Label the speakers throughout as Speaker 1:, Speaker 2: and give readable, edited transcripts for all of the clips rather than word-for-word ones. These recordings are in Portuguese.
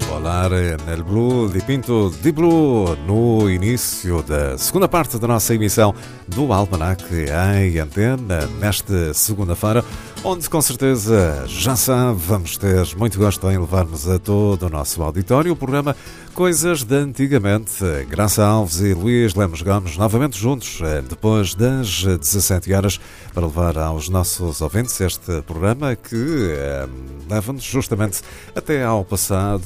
Speaker 1: Volar nel blu di Pinto di Blu, no início da segunda parte da nossa emissão do Almanac em Antena, nesta segunda-feira, onde com certeza já sabe, vamos ter muito gosto em levarmos a todo o nosso auditório o programa Coisas de Antigamente. Graça Alves e Luís Lemos Gomes novamente juntos, depois das 17 horas, para levar aos nossos ouvintes este programa que leva-nos justamente até ao passado,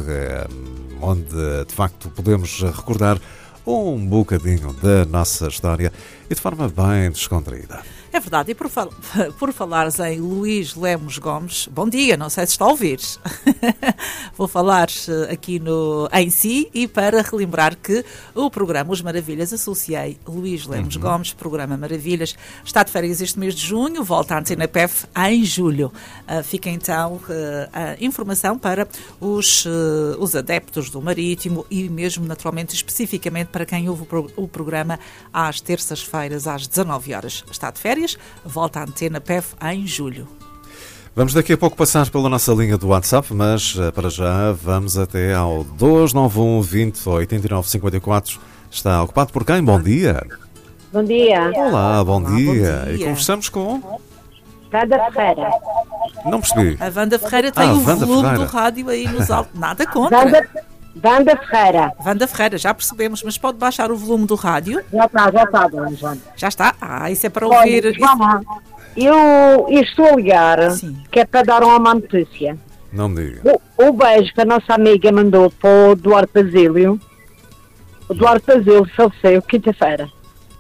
Speaker 1: onde de facto podemos recordar um bocadinho da nossa história e de forma bem descontraída.
Speaker 2: É verdade, e por falares em Luís Lemos Gomes, bom dia, não sei se está a ouvir. Vou falar aqui em si e para relembrar que o programa Os Maravilhas associei Luís Lemos Gomes, programa Maravilhas, está de férias este mês de junho, volta à Antena PEF em julho. Fica então a informação para os adeptos do Marítimo e mesmo naturalmente especificamente para quem ouve o programa às terças-feiras às 19 horas. Está de férias, volta à Antena PEF em julho.
Speaker 1: Vamos daqui a pouco passar pela nossa linha do WhatsApp, mas para já vamos até ao 291 20 89 54. Está ocupado por quem? Bom dia.
Speaker 3: Bom dia.
Speaker 1: Olá, bom dia. E conversamos com...
Speaker 3: Wanda Ferreira.
Speaker 1: Não percebi.
Speaker 2: A Wanda Ferreira tem o
Speaker 1: Wanda
Speaker 2: volume
Speaker 1: Ferreira
Speaker 2: do rádio aí nos altos. Nada contra.
Speaker 3: Wanda Ferreira.
Speaker 2: Wanda Ferreira, já percebemos, mas pode baixar o volume do rádio?
Speaker 3: Já está, dona Joana.
Speaker 2: Já está? Isso é para ouvir.
Speaker 3: Olha, Joana, eu estou a ligar,
Speaker 2: Sim.
Speaker 3: que é para dar uma má notícia.
Speaker 1: Não me diga.
Speaker 3: O beijo que a nossa amiga mandou para o Duarte Basílio. O Duarte Basílio faleceu quinta-feira.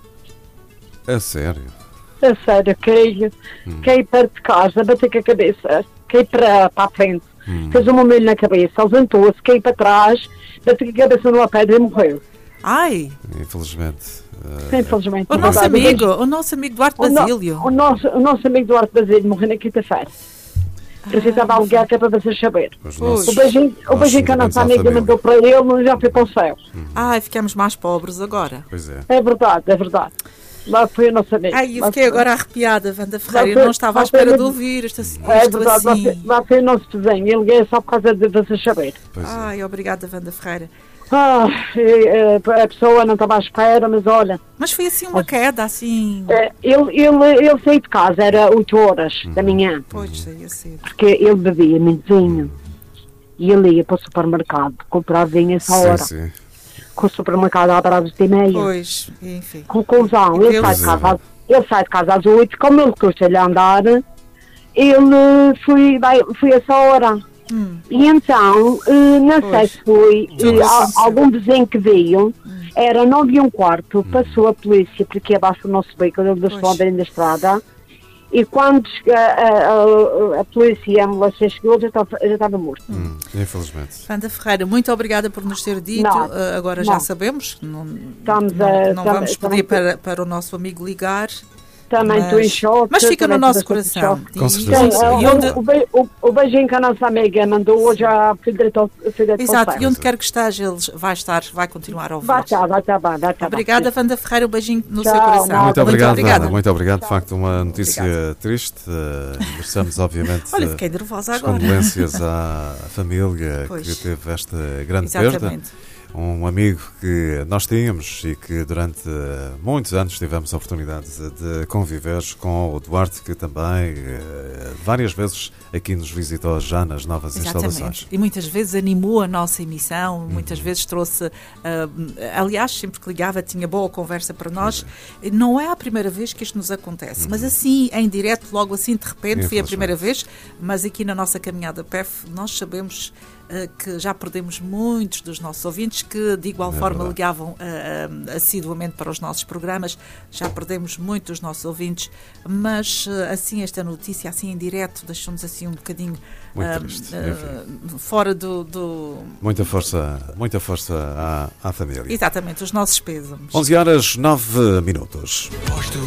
Speaker 1: É sério?
Speaker 3: É sério, caí perto de casa, bateu com a cabeça, caí para a frente. Fez um molho na cabeça, levantou-se, caiu para trás, bateu com a cabeça numa pedra e morreu.
Speaker 2: Ai!
Speaker 1: Infelizmente.
Speaker 3: Infelizmente.
Speaker 2: O nosso amigo Duarte Basílio.
Speaker 3: O nosso amigo Duarte Basílio morreu na quinta-feira. Precisava alugar que é para vocês saber. O beijinho que a nossa amiga mandou para ele já foi para o céu.
Speaker 2: Ai, ficamos mais pobres agora.
Speaker 1: Pois é.
Speaker 3: É verdade. Lá foi a nossa amiga.
Speaker 2: Ai, eu fiquei agora arrepiada, Wanda Ferreira. Eu não estava à espera de ouvir isto assim.
Speaker 3: É verdade, lá foi o nosso desenho. Eu liguei só por causa de vocês saber.
Speaker 2: Ai, obrigada, Wanda Ferreira.
Speaker 3: A pessoa não estava à espera, mas olha.
Speaker 2: Mas foi assim uma queda, assim.
Speaker 3: Ele saiu de casa, era 8 horas da manhã.
Speaker 2: Pois, saía cedo.
Speaker 3: Porque ele bebia muito vinho. E ele ia para o supermercado comprar vinho essa hora.
Speaker 1: Sim.
Speaker 3: Com o supermercado à brava de meia.
Speaker 2: Pois, enfim.
Speaker 3: Conclusão, ele sai de casa às 8, como ele custa-lhe a andar, ele foi essa hora. E então, não sei se foi algum vizinho que veio, era 9h15, passou a polícia, porque abaixo do nosso veículo, ele deixou a beira da estrada, e quando a polícia e a ambulância chegou, já estava morto.
Speaker 1: Infelizmente.
Speaker 2: Wanda Ferreira, muito obrigada por nos ter dito. Agora já sabemos. Não vamos pedir para o nosso amigo ligar.
Speaker 3: Também estou em choque.
Speaker 2: Mas fica no nosso coração.
Speaker 1: Com certeza.
Speaker 3: O beijinho que a nossa amiga mandou hoje à diretor.
Speaker 2: Exato, e onde quer que esteja, ele vai continuar a ouvir.
Speaker 3: Vai estar.
Speaker 2: Obrigada, Wanda Ferreira, um beijinho no seu coração.
Speaker 1: Muito obrigado. Muito obrigado. De facto, uma notícia triste. Estamos, obviamente,
Speaker 2: olha, fiquei nervosa agora.
Speaker 1: Condolências à família que teve esta grande perda. Um amigo que nós tínhamos e que durante muitos anos tivemos a oportunidade de conviver com o Duarte, que também várias vezes aqui nos visitou já nas novas instalações.
Speaker 2: E muitas vezes animou a nossa emissão, muitas vezes trouxe, aliás, sempre que ligava tinha boa conversa para nós. Não é a primeira vez que isto nos acontece, mas assim, em direto, logo assim, de repente, foi a primeira vez, mas aqui na nossa caminhada PEF, nós sabemos que já perdemos muitos dos nossos ouvintes que de igual forma ligavam assiduamente para os nossos programas, já perdemos muitos dos nossos ouvintes, mas assim esta notícia assim em direto deixou-nos assim um bocadinho fora do...
Speaker 1: Muita força à família.
Speaker 2: Exatamente, os nossos pêsames.
Speaker 1: 11h09.